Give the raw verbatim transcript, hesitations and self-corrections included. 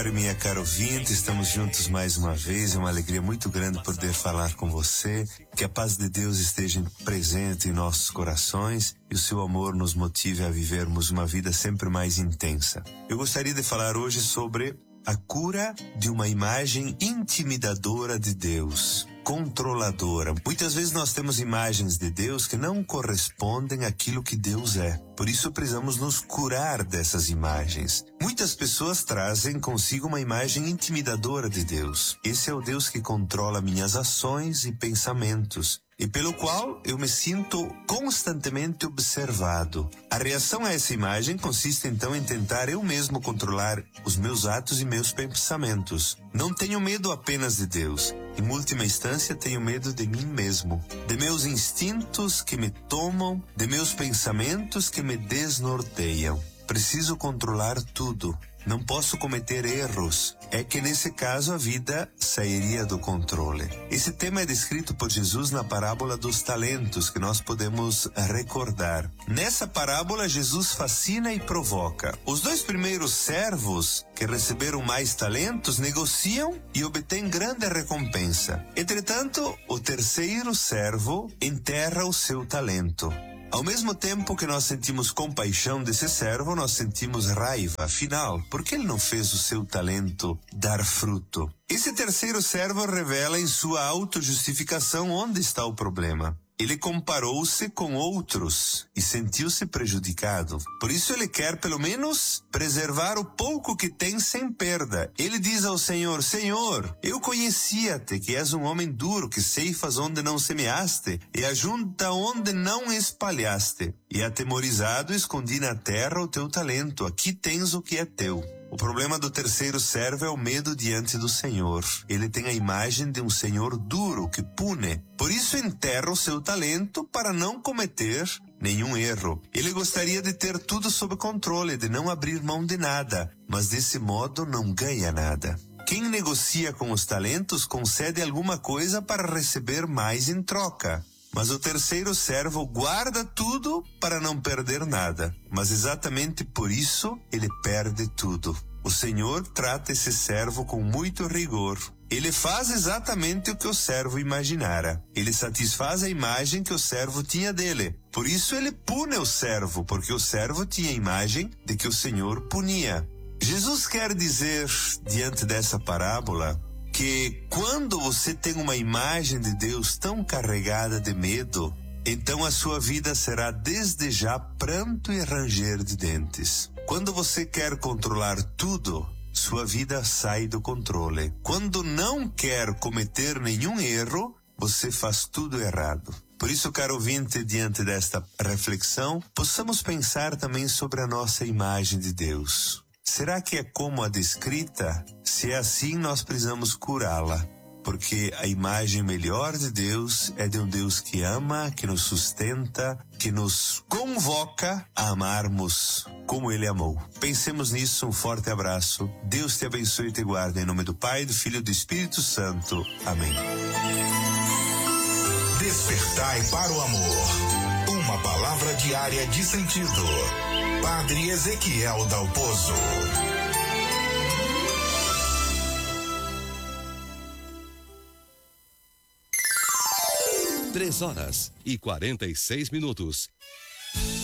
Minha cara ouvinte, estamos juntos mais uma vez. É uma alegria muito grande poder falar com você. Que a paz de Deus esteja presente em nossos corações e o seu amor nos motive a vivermos uma vida sempre mais intensa. Eu gostaria de falar hoje sobre a cura de uma imagem intimidadora de Deus, controladora. Muitas vezes nós temos imagens de Deus que não correspondem àquilo que Deus é. Por isso precisamos nos curar dessas imagens. Muitas pessoas trazem consigo uma imagem intimidadora de Deus. Esse é o Deus que controla minhas ações e pensamentos, e pelo qual eu me sinto constantemente observado. A reação a essa imagem consiste então em tentar eu mesmo controlar os meus atos e meus pensamentos. Não tenho medo apenas de Deus. Em última instância, tenho medo de mim mesmo, de meus instintos que me tomam, de meus pensamentos que me desnorteiam. Preciso controlar tudo. Não posso cometer erros. É que nesse caso a vida sairia do controle. Esse tema é descrito por Jesus na parábola dos talentos, que nós podemos recordar. Nessa parábola, Jesus fascina e provoca. Os dois primeiros servos, que receberam mais talentos, negociam e obtêm grande recompensa. Entretanto, o terceiro servo enterra o seu talento. Ao mesmo tempo que nós sentimos compaixão desse servo, nós sentimos raiva. Afinal, por que ele não fez o seu talento dar fruto? Esse terceiro servo revela em sua autojustificação onde está o problema. Ele comparou-se com outros e sentiu-se prejudicado. Por isso ele quer, pelo menos, preservar o pouco que tem sem perda. Ele diz ao Senhor: Senhor, eu conhecia-te, que és um homem duro, que ceifas onde não semeaste e ajunta onde não espalhaste. E atemorizado, escondi na terra o teu talento. Aqui tens o que é teu. O problema do terceiro servo é o medo diante do Senhor. Ele tem a imagem de um Senhor duro que pune. Por isso enterra o seu talento para não cometer nenhum erro. Ele gostaria de ter tudo sob controle, de não abrir mão de nada, mas desse modo não ganha nada. Quem negocia com os talentos concede alguma coisa para receber mais em troca. Mas o terceiro servo guarda tudo para não perder nada. Mas exatamente por isso ele perde tudo. O Senhor trata esse servo com muito rigor. Ele faz exatamente o que o servo imaginara. Ele satisfaz a imagem que o servo tinha dele. Por isso ele pune o servo, porque o servo tinha a imagem de que o Senhor punia. Jesus quer dizer, diante dessa parábola, que quando você tem uma imagem de Deus tão carregada de medo, então a sua vida será desde já pranto e ranger de dentes. Quando você quer controlar tudo, sua vida sai do controle. Quando não quer cometer nenhum erro, você faz tudo errado. Por isso, caro ouvinte, diante desta reflexão, possamos pensar também sobre a nossa imagem de Deus. Será que é como a descrita? Se é assim, nós precisamos curá-la, porque a imagem melhor de Deus é de um Deus que ama, que nos sustenta, que nos convoca a amarmos como Ele amou. Pensemos nisso, um forte abraço. Deus te abençoe e te guarde, em nome do Pai, do Filho e do Espírito Santo. Amém. Despertai para o amor. Uma palavra diária de sentido. Padre Ezequiel Dalpozo. Três horas e quarenta e seis minutos.